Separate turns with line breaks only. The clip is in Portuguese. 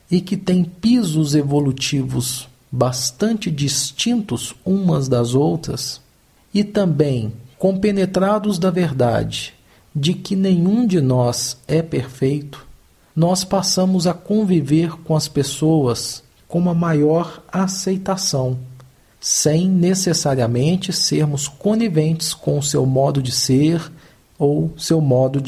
e que têm pisos evolutivos bastante distintos umas das outras, e também compenetrados da verdade de que nenhum de nós é perfeito, nós passamos a conviver com as pessoas com uma maior aceitação, sem necessariamente sermos coniventes com o seu modo de ser ou seu modo